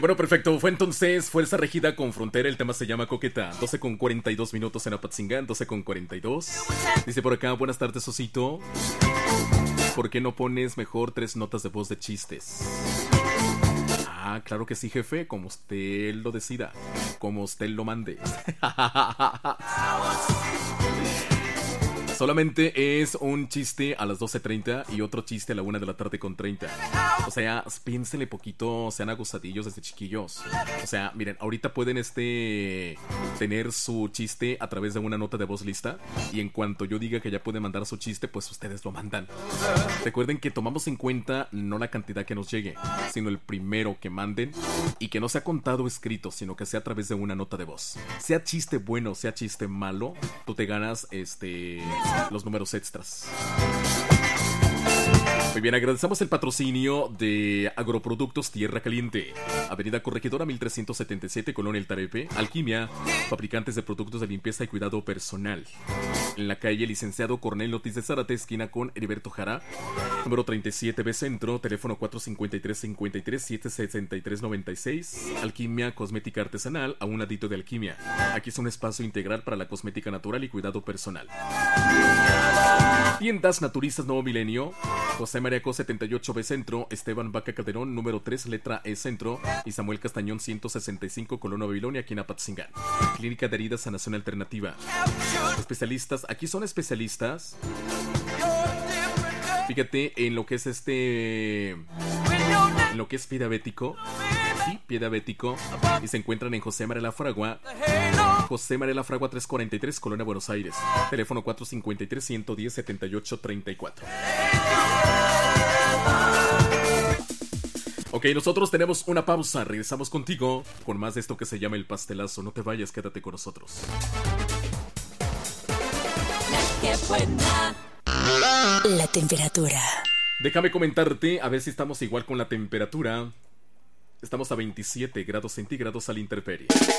Bueno, perfecto. Fue entonces Fuerza Regida con Frontera. El tema se llama Coqueta. 12 con 42 minutos en Apatzingán. 12 con 42. Dice por acá, buenas tardes, Osito. ¿Por qué no pones mejor 3 notas de voz de chistes? Ah, claro que sí, jefe. Como usted lo decida. Como usted lo mande. Solamente es un chiste a las 12:30 y otro chiste a la 1 de la tarde con 30. O sea, piénsenle poquito, sean agusadillos desde chiquillos. O sea, miren, ahorita pueden tener su chiste a través de una nota de voz lista. Y en cuanto yo diga que ya pueden mandar su chiste, pues ustedes lo mandan. Recuerden que tomamos en cuenta no la cantidad que nos llegue, sino el primero que manden. Y que no sea contado o escrito, sino que sea a través de una nota de voz. Sea chiste bueno, sea chiste malo, tú te ganas los números extras. Muy bien, agradecemos el patrocinio de Agroproductos Tierra Caliente, Avenida Corregidora 1377, Colonia El Tarepe, Alquimia, fabricantes de productos de limpieza y cuidado personal. En la calle Licenciado Cornel Ortiz de Zárate, esquina con Heriberto Jara, número 37B Centro, teléfono 453-53-763-96. Alquimia Cosmética Artesanal, a un ladito de Alquimia. Aquí es un espacio integral para la cosmética natural y cuidado personal. Tiendas Naturistas Nuevo Milenio, José Mariaco 78B Centro, Esteban Vaca Calderón número 3, letra E Centro, y Samuel Castañón 165, Colonia Babilonia, aquí en Apatzingán. Clínica de Heridas Sanación Alternativa. Especialistas, aquí son especialistas. Fíjate en lo que es en lo que es pie diabético. Sí, pie diabético. Y se encuentran en José María La Fragua. José María La Fragua 343, Colonia Buenos Aires. Teléfono 453-110-7834. Ok, nosotros tenemos una pausa. Regresamos contigo con más de esto que se llama El Pastelazo. No te vayas, quédate con nosotros. ¡Qué buena! La temperatura. Déjame comentarte, a ver si estamos igual con la temperatura. Estamos a 27 grados centígrados a la intemperie.